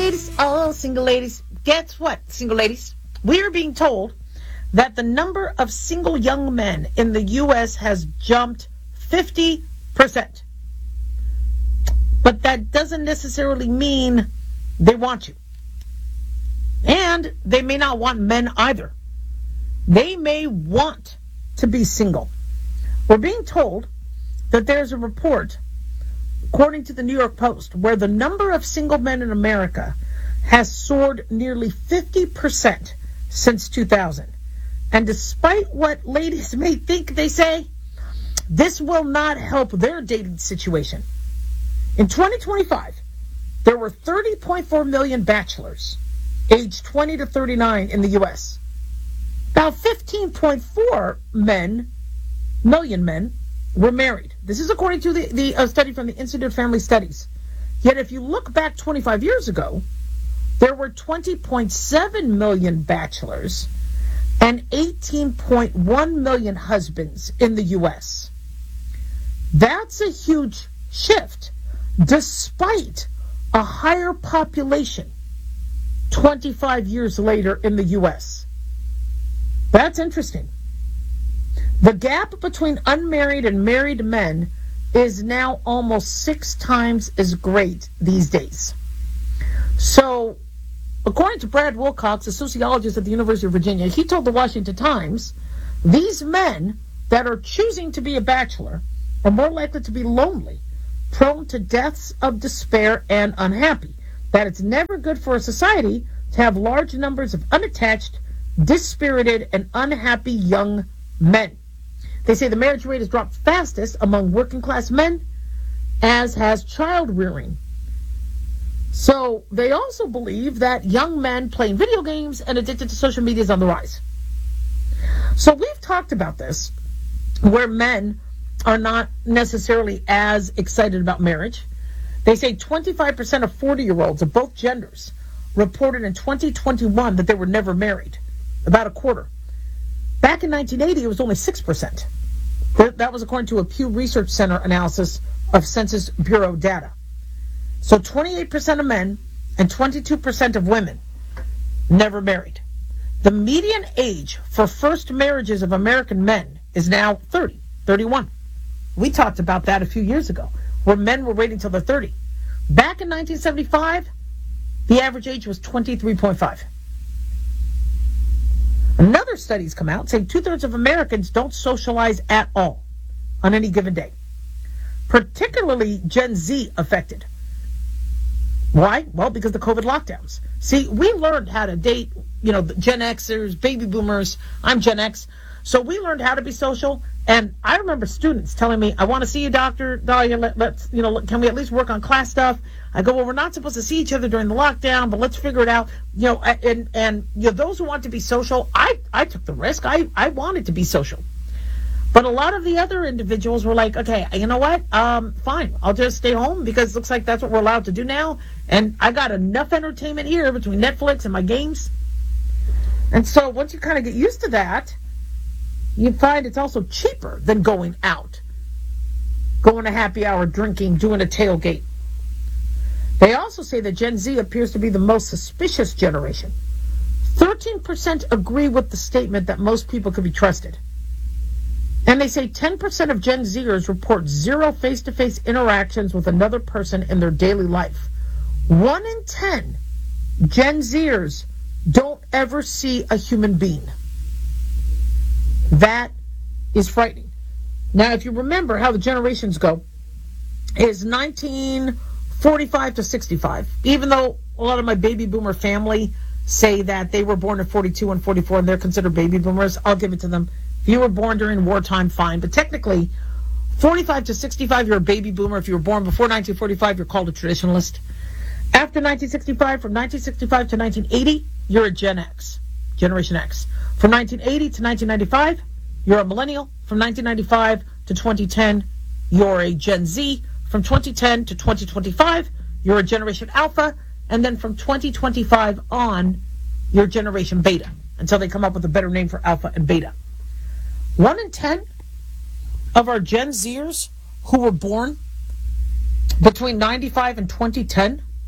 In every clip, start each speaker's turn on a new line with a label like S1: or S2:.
S1: ladies, oh, single ladies. Guess what, single ladies? We are being told that the number of single young men in the U.S. has jumped 50%. But that doesn't necessarily mean they want you. And they may not want men either. They may want to be single. We're being told that there's a report, according to the New York Post, where the number of single men in America has soared nearly 50% since 2000. And despite what ladies may think, they say, this will not help their dating situation. In 2025, there were 30.4 million bachelors aged 20 to 39 in the U.S. About 15.4 million men were married. This is according to the study from the Institute of Family Studies. Yet if you look back 25 years ago, there were 20.7 million bachelors and 18.1 million husbands in the U.S. That's a huge shift, despite a higher population 25 years later in the U.S. That's interesting. The gap between unmarried and married men is now almost 6 times as great these days. So, according to Brad Wilcox, a sociologist at the University of Virginia, he told the Washington Times, these men that are choosing to be a bachelor are more likely to be lonely, prone to deaths of despair, and unhappy. That it's never good for a society to have large numbers of unattached, dispirited, and unhappy young men. They say the marriage rate has dropped fastest among working class men, as has child rearing. So they also believe that young men playing video games and addicted to social media is on the rise. So we've talked about this, where men are not necessarily as excited about marriage. They say 25% of 40-year-olds of both genders reported in 2021 that they were never married, about a quarter. Back in 1980, it was only 6%. That was according to a Pew Research Center analysis of Census Bureau data. So 28% of men and 22% of women never married. The median age for first marriages of American men is now 30, 31. We talked about that a few years ago, where men were waiting till they're 30. Back in 1975, the average age was 23.5. Another study's come out saying 2/3 of Americans don't socialize at all on any given day. Particularly Gen Z affected. Why? Well, because of the COVID lockdowns. See, we learned how to date, the Gen Xers, baby boomers. I'm Gen X. So we learned how to be social. And I remember students telling me, I want to see you, Dr. Dahlia. Let's, can we at least work on class stuff? I go, well, we're not supposed to see each other during the lockdown, but let's figure it out. And those who want to be social, I took the risk. I wanted to be social. But a lot of the other individuals were like, okay, you know what? Fine. I'll just stay home because it looks like that's what we're allowed to do now. And I got enough entertainment here between Netflix and my games. And so once you kind of get used to that, you find it's also cheaper than going out, going to happy hour, drinking, doing a tailgate. They also say that Gen Z appears to be the most suspicious generation. 13% agree with the statement that most people could be trusted. And they say 10% of Gen Zers report 0 face-to-face interactions with another person in their daily life. 1 in 10 Gen Zers don't ever see a human being. That is frightening. Now, if you remember how the generations go, is 1945 to 65. Even though a lot of my baby boomer family say that they were born in 42 and 44 and they're considered baby boomers, I'll give it to them. If you were born during wartime, fine. But technically, 45 to 65, you're a baby boomer. If you were born before 1945, you're called a traditionalist. After 1965, from 1965 to 1980, you're a Gen X, Generation X. From 1980 to 1995, you're a millennial. From 1995 to 2010, you're a Gen Z. From 2010 to 2025, you're a Generation Alpha. And then from 2025 on, you're Generation Beta, until they come up with a better name for Alpha and Beta. 1 in 10 of our Gen Zers who were born between 95 and 2010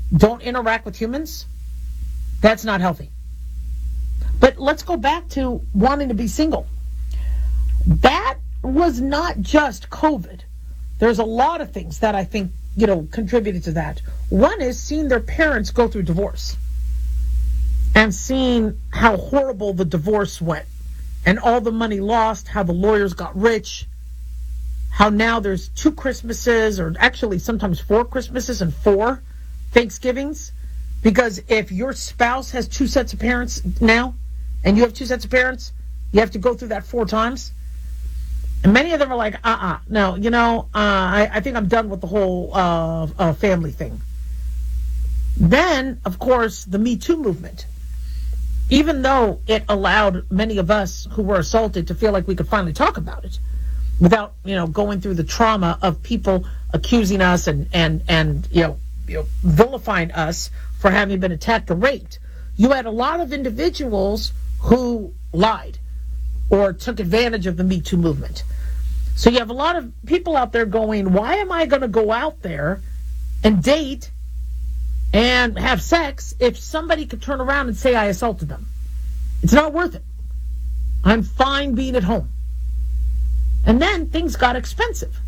S1: don't interact with humans, that's not healthy. But let's go back to wanting to be single. That was not just COVID. There's a lot of things that I think, contributed to that. One is seeing their parents go through divorce and seeing how horrible the divorce went and all the money lost, how the lawyers got rich, how now there's 2 Christmases, or actually sometimes 4 Christmases and 4 Thanksgivings. Because if your spouse has 2 sets of parents now, and you have 2 sets of parents, you have to go through that 4 times. And many of them are like, no, I think I'm done with the whole family thing. Then, of course, the Me Too movement. Even though it allowed many of us who were assaulted to feel like we could finally talk about it without, going through the trauma of people accusing us and vilifying us for having been attacked or raped. You had a lot of individuals who lied or took advantage of the Me Too movement. So you have a lot of people out there going, why am I going to go out there and date and have sex if somebody could turn around and say I assaulted them? It's not worth it. I'm fine being at home. And then things got expensive.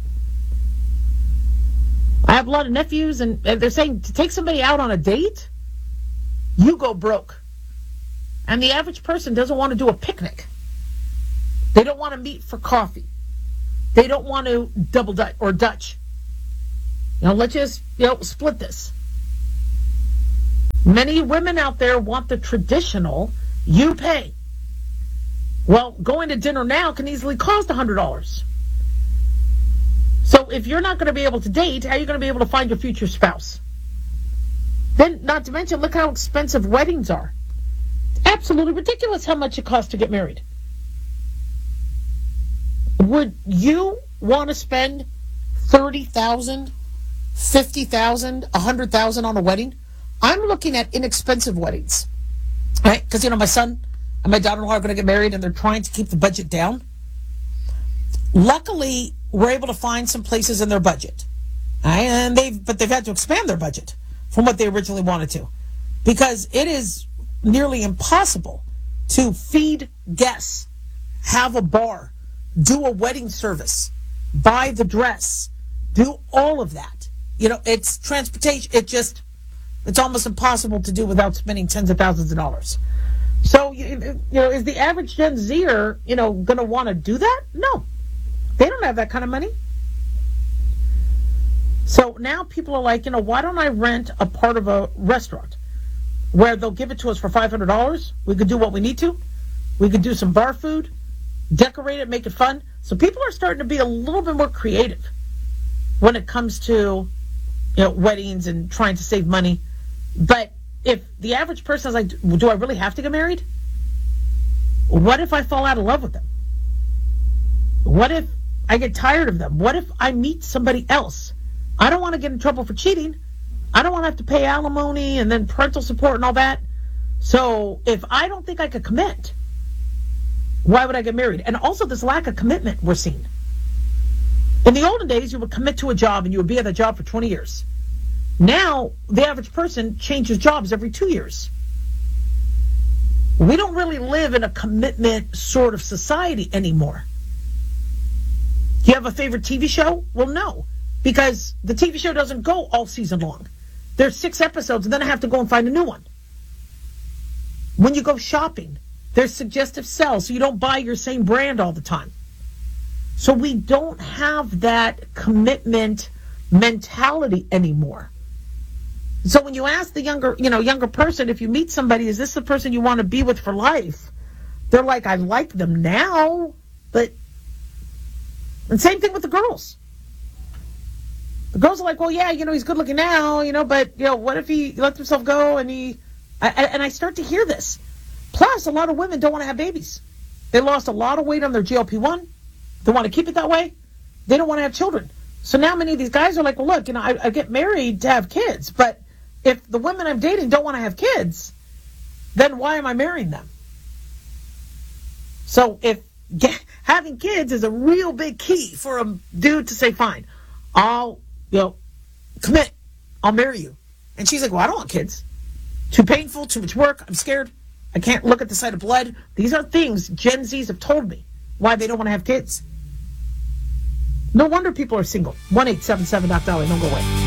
S1: I have a lot of nephews, and they're saying to take somebody out on a date, you go broke. And the average person doesn't want to do a picnic. They don't want to meet for coffee. They don't want to double Dutch or Dutch. Let's just, split this. Many women out there want the traditional, you pay. Well, going to dinner now can easily cost $100. So if you're not going to be able to date, how are you going to be able to find your future spouse? Then, not to mention, look how expensive weddings are. Absolutely ridiculous how much it costs to get married. Would you want to spend $30,000, $50,000, $100,000 on a wedding? I'm looking at inexpensive weddings, right? Because, my son and my daughter-in-law are going to get married, and they're trying to keep the budget down. Luckily, we're able to find some places in their budget, right? But they've had to expand their budget from what they originally wanted to, because it is nearly impossible to feed guests, have a bar, do a wedding service, buy the dress, do all of that. It's transportation. It's almost impossible to do without spending tens of thousands of dollars. So, is the average Gen Zer, going to want to do that? No. They don't have that kind of money. So now people are like, why don't I rent a part of a restaurant where they'll give it to us for $500? We could do what we need to. We could do some bar food, decorate it, make it fun. So people are starting to be a little bit more creative when it comes to, weddings and trying to save money. But if the average person is like, do I really have to get married? What if I fall out of love with them? What if I get tired of them? What if I meet somebody else? I don't want to get in trouble for cheating. I don't want to have to pay alimony and then parental support and all that. So if I don't think I could commit, why would I get married? And also this lack of commitment we're seeing. In the olden days, you would commit to a job and you would be at that job for 20 years. Now, the average person changes jobs every 2 years. We don't really live in a commitment sort of society anymore. Do you have a favorite TV show? Well, no, because the TV show doesn't go all season long. There's 6 episodes, and then I have to go and find a new one. When you go shopping, there's suggestive sales, so you don't buy your same brand all the time. So we don't have that commitment mentality anymore. So when you ask the younger person, if you meet somebody, is this the person you want to be with for life? They're like, I like them now, but... And same thing with the girls. The girls are like, well, yeah, he's good looking now, but, what if he lets himself go and I start to hear this. Plus, a lot of women don't want to have babies. They lost a lot of weight on their GLP-1. They want to keep it that way. They don't want to have children. So now many of these guys are like, well, look, I get married to have kids, but if the women I'm dating don't want to have kids, then why am I marrying them? So if having kids is a real big key for a dude to say, fine, I'll, commit. I'll marry you. And she's like, well, I don't want kids. Too painful, too much work. I'm scared. I can't look at the sight of blood. These are things Gen Zs have told me why they don't want to have kids. No wonder people are single. 1-877-DOC-DOLLAR. Don't go away.